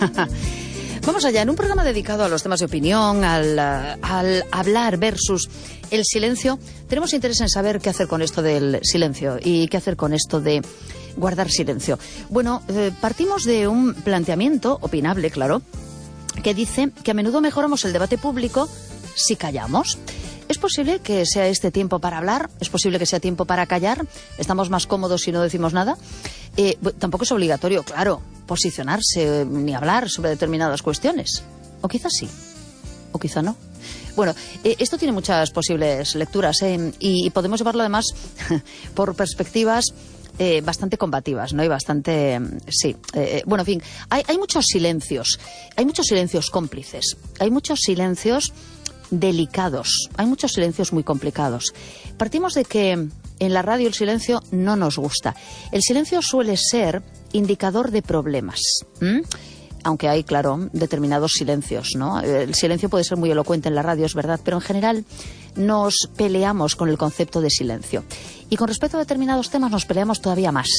Vamos allá, en un programa dedicado a los temas de opinión, al hablar versus el silencio, tenemos interés en saber qué hacer con esto del silencio y qué hacer con esto de guardar silencio. Bueno, partimos de un planteamiento opinable, claro, que dice que a menudo mejoramos el debate público si callamos. ¿Es posible que sea este tiempo para hablar? ¿Es posible que sea tiempo para callar? ¿Estamos más cómodos si no decimos nada? Tampoco es obligatorio, claro, posicionarse ni hablar sobre determinadas cuestiones. O quizás sí, o quizá no. Bueno, esto tiene muchas posibles lecturas y podemos llevarlo además por perspectivas bastante combativas, ¿no? Y bastante, sí. Bueno, en fin, hay muchos silencios cómplices, hay muchos silencios delicados, hay muchos silencios muy complicados. Partimos de que en la radio el silencio no nos gusta. El silencio suele ser indicador de problemas. Aunque hay, claro, determinados silencios, ¿no? El silencio puede ser muy elocuente en la radio, es verdad, pero en general nos peleamos con el concepto de silencio. Y con respecto a determinados temas nos peleamos todavía más.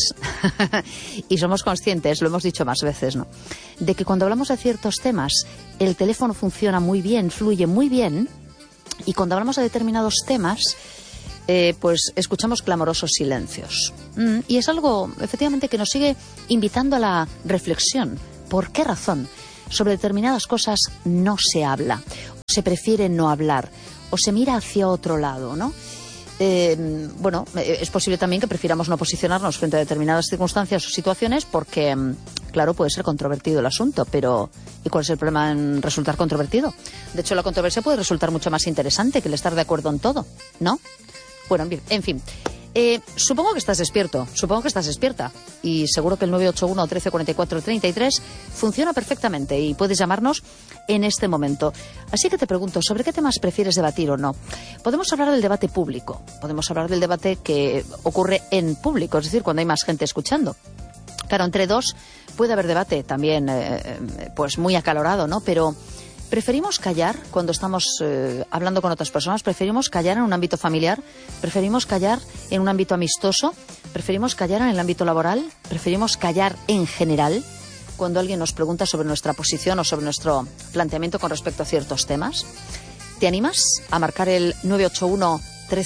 Y somos conscientes, lo hemos dicho más veces, ¿no?, de que cuando hablamos de ciertos temas el teléfono funciona muy bien, fluye muy bien, y cuando hablamos de determinados temas pues escuchamos clamorosos silencios. Y es algo, efectivamente, que nos sigue invitando a la reflexión. ¿Por qué razón sobre determinadas cosas no se habla? O se prefiere no hablar, o se mira hacia otro lado, ¿no? Bueno, es posible también que prefiramos no posicionarnos frente a determinadas circunstancias o situaciones porque, claro, puede ser controvertido el asunto, pero ¿y cuál es el problema en resultar controvertido? De hecho, la controversia puede resultar mucho más interesante que el estar de acuerdo en todo, ¿no? Bueno, en fin. Supongo que estás despierto, supongo que estás despierta, y seguro que el 981 1344 33 funciona perfectamente y puedes llamarnos en este momento. Así que te pregunto, ¿sobre qué temas prefieres debatir o no? Podemos hablar del debate público, podemos hablar del debate que ocurre en público, es decir, cuando hay más gente escuchando. Claro, entre dos puede haber debate también pues muy acalorado, ¿no? Pero ¿preferimos callar cuando estamos hablando con otras personas? ¿Preferimos callar en un ámbito familiar? ¿Preferimos callar en un ámbito amistoso? ¿Preferimos callar en el ámbito laboral? ¿Preferimos callar en general cuando alguien nos pregunta sobre nuestra posición o sobre nuestro planteamiento con respecto a ciertos temas? ¿Te animas a marcar el 981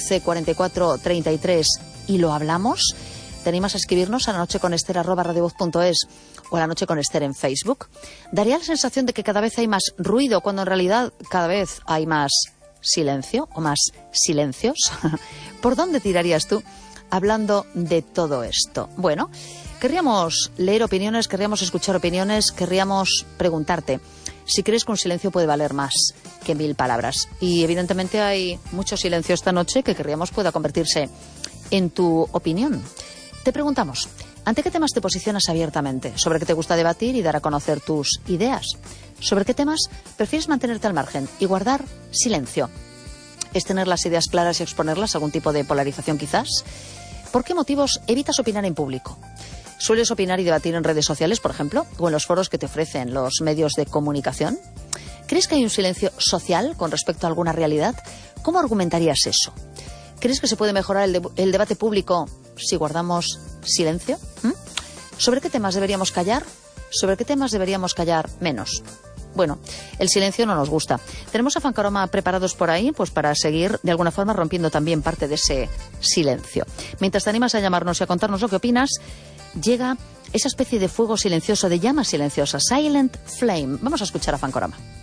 1344 33 y lo hablamos? ¿Te animas a escribirnos a lanocheconester@radiovoz.es o a La Noche con Ester en Facebook? Daría la sensación de que cada vez hay más ruido cuando en realidad cada vez hay más silencio o más silencios. ¿Por dónde tirarías tú hablando de todo esto? Bueno, querríamos leer opiniones, querríamos escuchar opiniones, querríamos preguntarte si crees que un silencio puede valer más que 1000 palabras. Y evidentemente hay mucho silencio esta noche que querríamos pueda convertirse en tu opinión. Te preguntamos, ¿ante qué temas te posicionas abiertamente? ¿Sobre qué te gusta debatir y dar a conocer tus ideas? ¿Sobre qué temas prefieres mantenerte al margen y guardar silencio? ¿Es tener las ideas claras y exponerlas a algún tipo de polarización quizás? ¿Por qué motivos evitas opinar en público? ¿Sueles opinar y debatir en redes sociales, por ejemplo, o en los foros que te ofrecen los medios de comunicación? ¿Crees que hay un silencio social con respecto a alguna realidad? ¿Cómo argumentarías eso? ¿Crees que se puede mejorar el debate público si guardamos silencio? ¿Sobre qué temas deberíamos callar? ¿Sobre qué temas deberíamos callar menos? Bueno, el silencio no nos gusta. Tenemos a Fancaroma preparados por ahí pues para seguir de alguna forma rompiendo también parte de ese silencio. Mientras te animas a llamarnos y a contarnos lo que opinas, llega esa especie de fuego silencioso, de llama silenciosa, Silent Flame. Vamos a escuchar a Fancaroma.